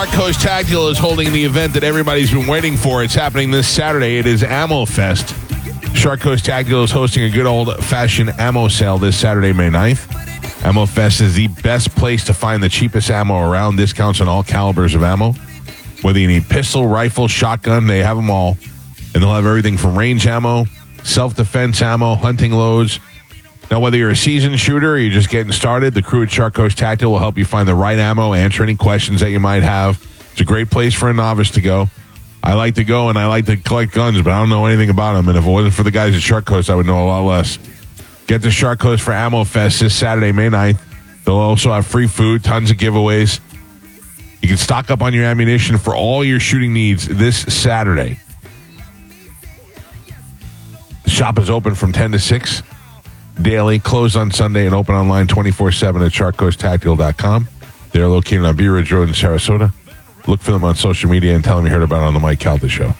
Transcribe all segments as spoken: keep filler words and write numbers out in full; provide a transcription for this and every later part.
Shark Coast Tactical is holding the event that everybody's been waiting for. It's happening this Saturday. It is Ammo Fest. Shark Coast Tactical is hosting a good old-fashioned ammo sale this Saturday, May ninth. Ammo Fest is the best place to find the cheapest ammo around. Discounts on all calibers of ammo. Whether you need pistol, rifle, shotgun, they have them all. And they'll have everything from range ammo, self-defense ammo, hunting loads. Now, whether you're a seasoned shooter or you're just getting started, the crew at Shark Coast Tactical will help you find the right ammo, answer any questions that you might have. It's a great place for a novice to go. I like to go and I like to collect guns, but I don't know anything about them. And if it wasn't for the guys at Shark Coast, I would know a lot less. Get to Shark Coast for Ammo Fest this Saturday, May ninth. They'll also have free food, tons of giveaways. You can stock up on your ammunition for all your shooting needs this Saturday. The shop is open from ten to six daily, closed on Sunday, and open online twenty-four seven at shark coast tactical dot com. They're located on Bee Ridge Road in Sarasota. Look for them on social media and tell them you heard about it on the Mike Calta Show.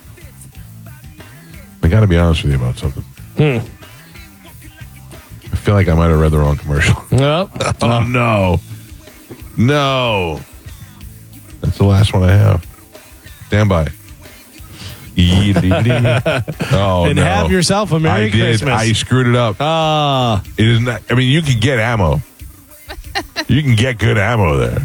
I got to be honest with you about something. Hmm. I feel like I might have read the wrong commercial. Nope. Oh, no. No. That's the last one I have. Stand by. Oh, and no. have yourself a Merry I did. Christmas. I screwed it up. Ah. It is not. I mean, you can get ammo. You can get good ammo there.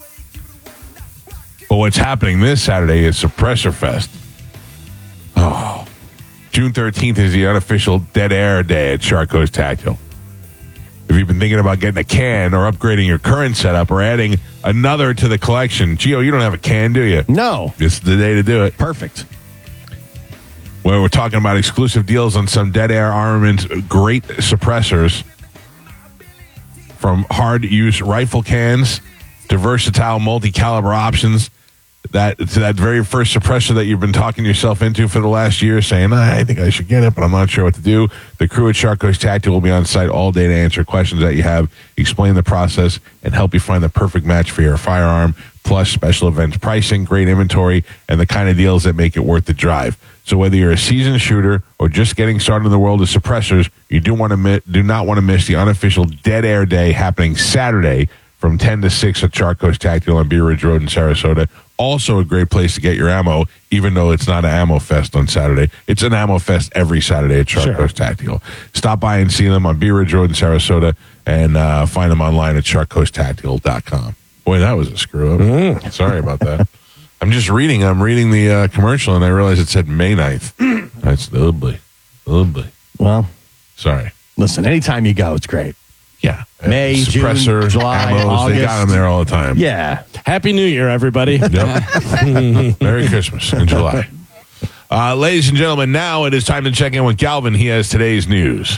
But what's happening this Saturday is Suppressor Fest. Oh. June thirteenth is the unofficial Dead Air Day at Shark Coast Tactical. If you've been thinking about getting a can or upgrading your current setup or adding another to the collection, Gio, you don't have a can, do you? No. This is the day to do it. Perfect. Where we're talking about exclusive deals on some Dead Air Armaments great suppressors, from hard-use rifle cans to versatile multi-caliber options. That to that very first suppressor that you've been talking yourself into for the last year, saying, I think I should get it, but I'm not sure what to do. The crew at Shark Coast Tactical will be on site all day to answer questions that you have, explain the process, and help you find the perfect match for your firearm, plus special events pricing, great inventory, and the kind of deals that make it worth the drive. So whether you're a seasoned shooter or just getting started in the world of suppressors, you do want to mi- do not want to miss the unofficial Dead Air Day happening Saturday from ten to six at Shark Coast Tactical on Bee Ridge Road in Sarasota. Also a great place to get your ammo, even though it's not an Ammo Fest on Saturday. It's an Ammo Fest every Saturday at Shark Sure. Coast Tactical. Stop by and see them on Bee Ridge Road in Sarasota, and uh, find them online at shark coast tactical dot com. Boy, that was a screw up. Mm. Sorry about that. I'm just reading. I'm reading the uh, commercial, and I realized it said May ninth. That's lovely. Lovely. Well, Sorry. listen, anytime you go, it's great. Yeah. May, June, Suppressor, July, ammos, they got August. them there all the time. Yeah. Happy New Year, everybody. Yep. Merry Christmas in July. Uh, ladies and gentlemen, now it is time to check in with Galvin. He has today's news.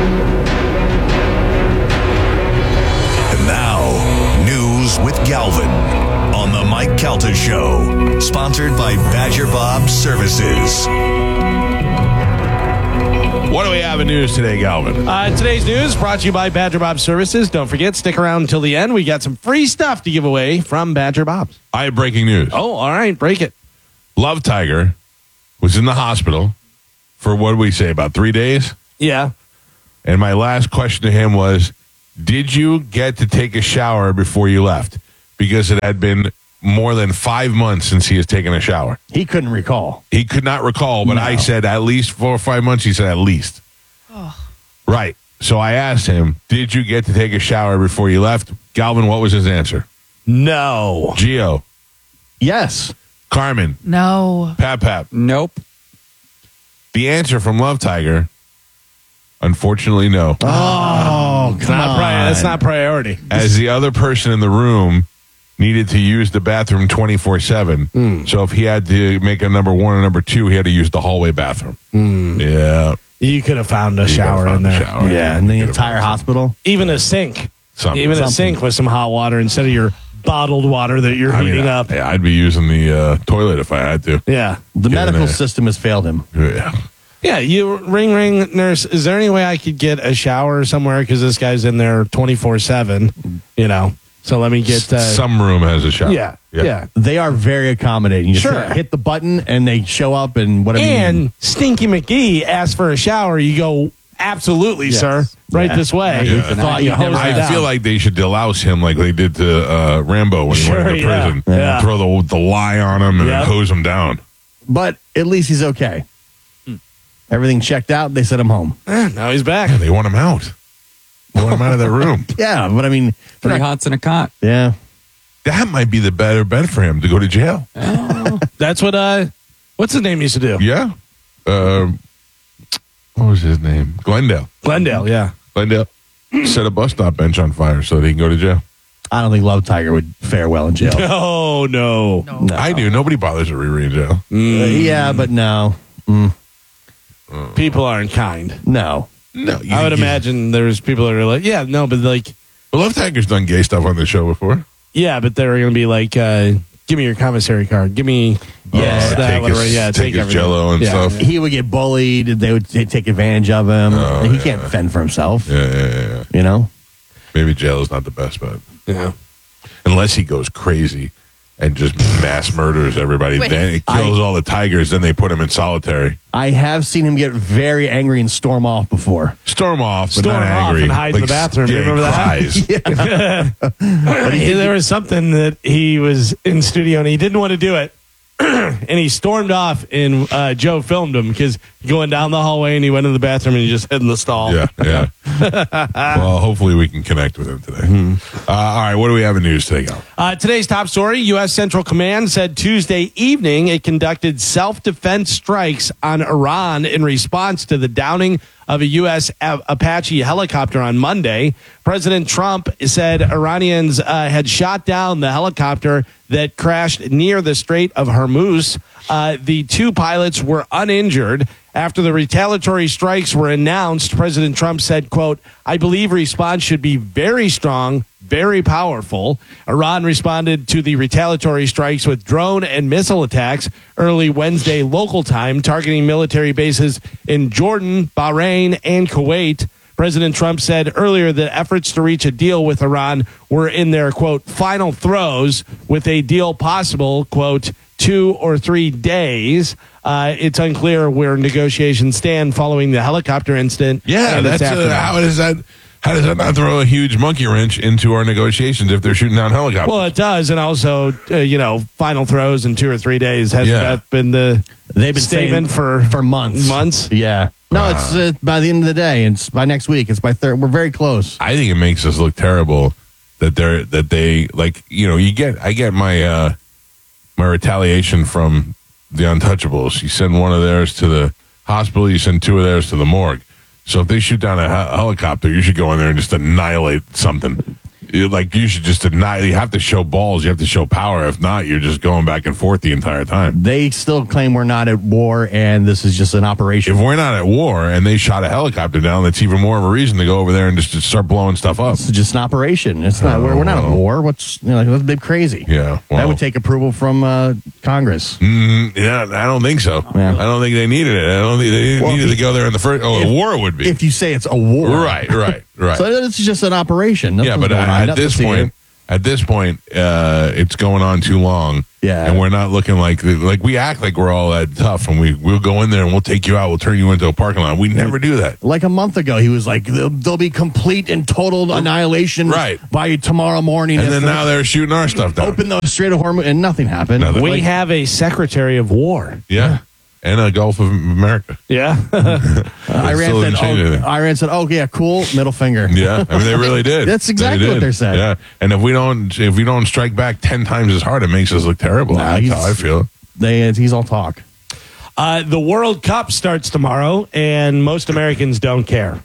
And now, news with Galvin on the Mike Calta Show, sponsored by Badger Bob Services. What do we have in news today, Galvin? Uh, today's news brought to you by Badger Bob Services. Don't forget, stick around until the end. We got some free stuff to give away from Badger Bob's. I have breaking news. Oh, all right. Break it. Love Tiger was in the hospital for, what did we say, about three days? Yeah. And my last question to him was, did you get to take a shower before you left? Because it had been more than five months since he has taken a shower. He couldn't recall. He could not recall, but No. I said at least four or five months. He said at least. Oh. Right. So I asked him, did you get to take a shower before you left? Galvin, what was his answer? No. Gio, Yes. Carmen, No. Pap Pap. Nope. The answer from Love Tiger, unfortunately, no. Oh, It's come not on. pri- that's not priority. As the other person in the room needed to use the bathroom twenty-four seven. Mm. So if he had to make a number one or number two, he had to use the hallway bathroom. Mm. Yeah. You could have found a You shower could've in found there. a shower. Yeah, in the You could've entire found hospital. Even a sink. something. Even a Something. sink with some hot water instead of your bottled water that you're I mean, heating I- up. yeah, I'd be using the uh, toilet if I had to. Yeah. The Get in medical there. system has failed him. Yeah. Yeah, you ring, ring, nurse. Is there any way I could get a shower somewhere? Because this guy's in there twenty-four seven, you know. So let me get. Uh, Some room has a shower. yeah, yeah. They are very accommodating. You Sure. just hit the button and they show up and whatever. you And need. Stinky McGee asks for a shower. You go, Absolutely, Yes. sir. Right Yeah. this way. Yeah. I thought you hosed I it down. feel like they should delouse him like they did to uh, Rambo when he Sure, went into yeah. prison. Yeah. Throw the the lie on him and Yep. then hose him down. But at least he's okay. Everything checked out. They sent him home. Eh, now he's back. They want him out. They want him out of that room. Yeah, but I mean, Three hots and a cot. yeah. That might be the better bet for him to go to jail. That's what, uh, what's his name used to do? Yeah. Um, what was his name? Glendale. Glendale, yeah. Glendale set a bus stop bench on fire so that he can go to jail. I don't think Love Tiger would fare well in jail. Oh, no. No. I do. Nobody bothers with Riri in jail. Uh, yeah, but no. People aren't kind. No. No, you, I would you- imagine there's people that are like, yeah, no, but like, Well, Love Tiger's done gay stuff on the show before. yeah, but they're going to be like, uh, give me your commissary card. Give me Yes, this, Uh, that, take whatever. his, yeah, take, his everything. Jello and Yeah. stuff. He would get bullied. They would t- take advantage of him. Oh, he yeah. can't fend for himself. Yeah, yeah, yeah, yeah. You know? Maybe jail is not the best bet. Yeah. Unless he goes crazy and just mass murders everybody. Wait. Then it kills all the tigers. Then they put him in solitary. I have seen him get very angry and storm off before. Storm off, but Storm not off angry. and hide in the bathroom. Yeah, You remember that? cries. He- there was something that he was in studio and he didn't want to do it. And he stormed off, and uh, Joe filmed him because going down the hallway, and he went to the bathroom and he just hid in the stall. Yeah, yeah. Well, hopefully we can connect with him today. Mm-hmm. Uh, all right, what do we have in news today, Gal? Uh, today's top story: U S. Central Command said Tuesday evening it conducted self-defense strikes on Iran in response to the downing of a U S. A- Apache helicopter on Monday. President Trump said Iranians uh, had shot down the helicopter that crashed near the Strait of Hormuz. Uh, the two pilots were uninjured. After the retaliatory strikes were announced, President Trump said, quote, I believe response should be very strong, very powerful. Iran responded to the retaliatory strikes with drone and missile attacks early Wednesday local time, targeting military bases in Jordan, Bahrain, and Kuwait. President Trump said earlier that efforts to reach a deal with Iran were in their, quote, final throes, with a deal possible, quote, two or three days. Uh, it's unclear where negotiations stand following the helicopter incident. Yeah, and its that's uh, aftermath. how does that? How does that not throw a huge monkey wrench into our negotiations if they're shooting down helicopters? Well, it does, and also, uh, you know, final throws in two or three days. Hasn't Yeah. that been the They've been statement saying for for months. Months? Yeah. No, it's uh, by the end of the day. It's by next week. It's by third. We're very close. I think it makes us look terrible that they're that they like you know you get I get my uh my retaliation from the Untouchables. You send one of theirs to the hospital, you send two of theirs to the morgue. So if they shoot down a hel- helicopter, you should go in there and just annihilate something. You, like you should just annihilate. You have to show balls. You have to show power. If not, you're just going back and forth the entire time. They still claim we're not at war and this is just an operation. If we're not at war and they shot a helicopter down, that's even more of a reason to go over there and just, just start blowing stuff up. It's just an operation. It's not. we're, we're not at war. What's you know, like, that's a bit crazy. Yeah, well- that would take approval from uh, Congress. Mm, yeah, I don't think so. Yeah. I don't think they needed it. I don't think they Well, needed to go there in the first. Oh, if- a war would be. If you say it's a war, right, right, right. So it's just an operation. yeah, Nothing's but going on. at Nothing this to see point, here. at this point, uh, it's going on too long. Yeah. and we're not looking like like we act like we're all that tough, and we we'll go in there and we'll take you out. We'll turn you into a parking lot. We never do that. Like a month ago, he was like, "There'll, there'll be complete and total annihilation Right. by tomorrow morning." And If then they now they're shooting our stuff down. open the Strait of Hormuz, and nothing happened. Nothing. We Like, have a Secretary of War. Yeah, and a Gulf of America. Yeah. Iran still said, didn't change oh, anything. Iran said, "Oh yeah, cool." Middle finger. Yeah, I mean they really did. That's exactly They what did. they're saying. Yeah, and if we don't if we don't strike back ten times as hard, it makes us look terrible. Nah, That's he's- how I feel. They, he's all talk. Uh, the World Cup starts tomorrow, and most Americans don't care.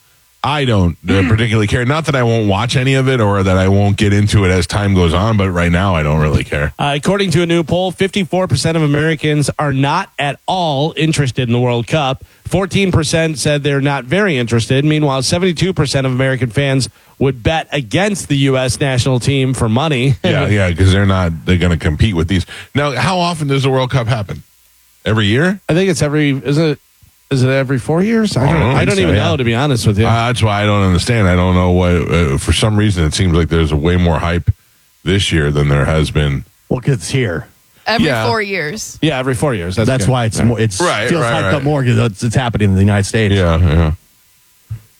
I don't uh, particularly care. Not that I won't watch any of it or that I won't get into it as time goes on, but right now I don't really care. Uh, according to a new poll, fifty-four percent of Americans are not at all interested in the World Cup. fourteen percent said they're not very interested. Meanwhile, seventy-two percent of American fans would bet against the U S national team for money. Yeah, yeah, because they're not they're going to compete with these. Now, how often does the World Cup happen? Every year? I think it's every, is it, is it every four years? I don't, I don't I think don't so, even yeah. know, to be honest with you. Uh, that's why I don't understand. I don't know what. Uh, for some reason, it seems like there's a way more hype this year than there has been. Well, because it's here. Every Yeah. four years. yeah, every four years. That's, That's good. why it's more. It's Right, feels right, hyped right. up more because it's, it's happening in the United States. Yeah, yeah.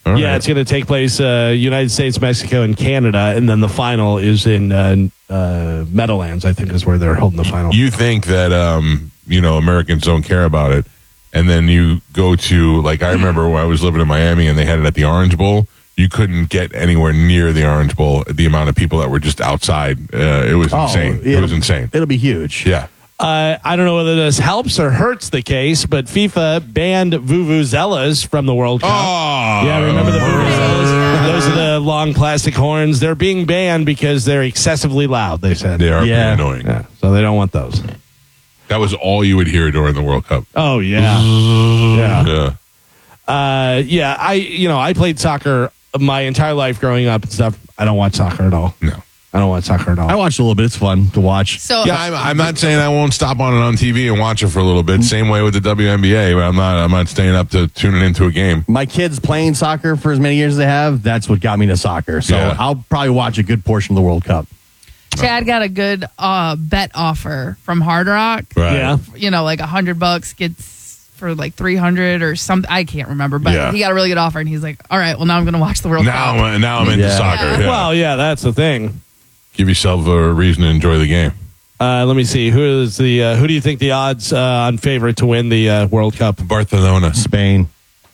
All Yeah, right. it's going to take place uh, United States, Mexico, and Canada, and then the final is in uh, uh, Meadowlands, I think is where they're holding the final. You think that um, you know Americans don't care about it, and then you go to like I remember when I was living in Miami and they had it at the Orange Bowl. You couldn't get anywhere near the Orange Bowl. The amount of people that were just outside, uh, it was Oh, insane. It it'll- was insane. It'll be huge. Yeah. Uh, I don't know whether this helps or hurts the case, but FIFA banned vuvuzelas from the World Cup. Oh, Yeah, remember the vuvuzelas? Those are the long plastic horns. They're being banned because they're excessively loud, they said. They are Yeah. pretty annoying. Yeah, so they don't want those. That was all you would hear during the World Cup. Oh, yeah. yeah. Yeah. Uh, yeah, I, you know, I played soccer my entire life growing up and stuff. I don't watch soccer at all. No. I don't watch soccer at all. I watched a little bit. It's fun to watch. So Yeah, I'm, I'm not saying I won't stop on it on T V and watch it for a little bit. Same way with the W N B A, but I'm not. I'm not staying up to tuning into a game. My kids playing soccer for as many years as they have, that's what got me to soccer. So Yeah. I'll probably watch a good portion of the World Cup. Chad got a good uh, bet offer from Hard Rock. Right. Yeah. You know, like a hundred bucks gets for like three hundred or something. I can't remember, but Yeah. he got a really good offer, and he's like, "All right, well now I'm going to watch the World Now, Cup." I'm- now I'm into Yeah. soccer. Yeah. Yeah. Well, yeah, that's the thing. Give yourself a reason to enjoy the game. Uh, let me see. Who is the? Uh, who do you think the odds uh, on favorite to win the uh, World Cup? Barcelona. Spain.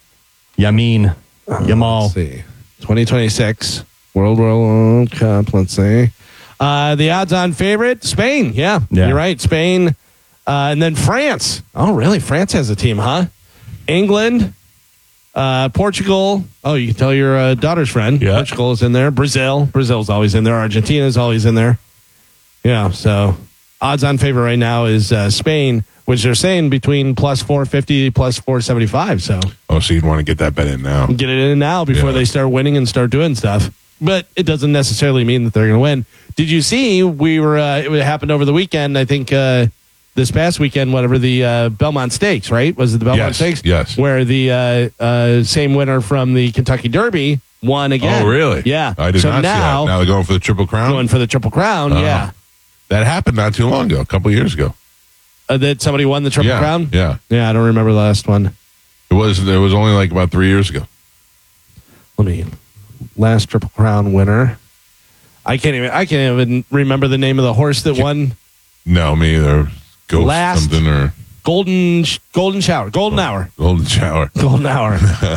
Yamin. Yamal. Let's see. twenty twenty-six World World Cup. Let's see. Uh, the odds on favorite Spain. Yeah, Yeah. you're right. Spain, uh, and then France. Oh, really? France has a team, huh? England, uh, Portugal. Oh, you can tell your uh, daughter's friend. Yeah. Portugal is in there. Brazil. Brazil's always in there. Argentina's always in there. Yeah. So odds on favorite right now is uh, Spain, which they're saying between plus four fifty, plus four seventy-five. So Oh, so you'd want to get that bet in now. get it in now before Yeah. they start winning and start doing stuff. But it doesn't necessarily mean that they're going to win. Did you see? We were. Uh, it happened over the weekend. I think uh, this past weekend, whatever the uh, Belmont Stakes, right? Was it the Belmont Yes, Stakes? yes. Where the uh, uh, same winner from the Kentucky Derby won again. Oh, really? Yeah. I did so not now, see that. Now they're going for the Triple Crown. going for the Triple Crown. Uh-huh. Yeah. That happened not too long ago, a couple of years ago. Uh, that somebody won the Triple yeah, Crown. Yeah, Yeah. I don't remember the last one. it was. It was only like about three years ago. Let me. Last Triple Crown winner. I can't even. I can't even remember the name of the horse that won. No, me either. Ghost Last- something or Golden sh- Golden Shower. Golden Hour. Golden Shower. Golden Hour.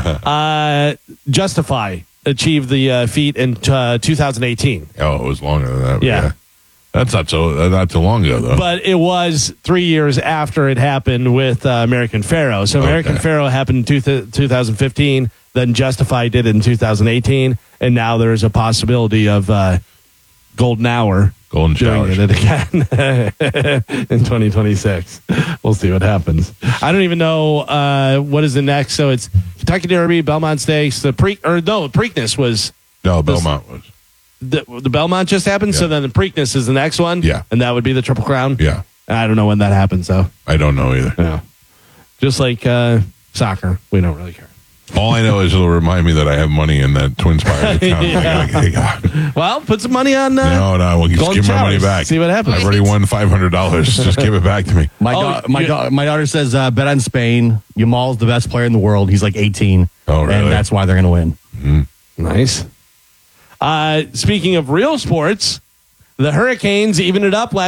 uh, Justify achieved the uh, feat in uh, two thousand eighteen. Oh, it was longer than that. but Yeah. That's not so. uh, Not too long ago though. But it was three years after it happened with uh, American Pharaoh. So American Okay. Pharaoh happened in two th- two thousand fifteen. Then Justify did it in two thousand eighteen. And now there's a possibility of uh, Golden Hour Golden Shower. doing it again in twenty twenty-six. We'll see what happens. I don't even know uh, what is the next. So it's Kentucky Derby, Belmont Stakes, the pre or no Preakness was No, Belmont was. the, the Belmont just happened. So Yeah. then the Preakness is the next one. Yeah. and that would be the Triple Crown. Yeah, I don't know when that happens though. I don't know either. Yeah, just like uh, soccer, we don't really care. All I know is it'll remind me that I have money in that Twin Spires account. Yeah. I gotta- Well, put some money on. Uh, no, no, well, just Golden give my money Showers. back. See what happens. I've already won five hundred dollars. Just give it back to me. My, Oh, da- my, you- da- my daughter says uh, bet on Spain. Yamal's the best player in the world. He's like eighteen. Oh, really? And that's why they're going to win. Nice. Uh, speaking of real sports, the Hurricanes evened it up last.